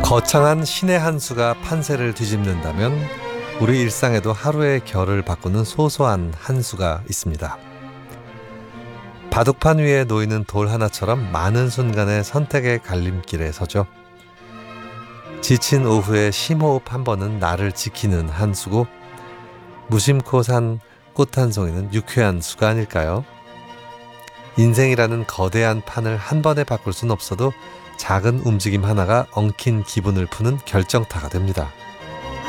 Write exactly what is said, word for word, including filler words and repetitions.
거창한 신의 한 수가 판세를 뒤집는다면 우리 일상에도 하루의 결을 바꾸는 소소한 한 수가 있습니다. 바둑판 위에 놓이는 돌 하나처럼 많은 순간의 선택의 갈림길에 서죠. 지친 오후에 심호흡 한 번은 나를 지키는 한 수고, 무심코 산 꽃 한 송이는 유쾌한 수가 아닐까요? 인생이라는 거대한 판을 한 번에 바꿀 순 없어도 작은 움직임 하나가 엉킨 기분을 푸는 결정타가 됩니다.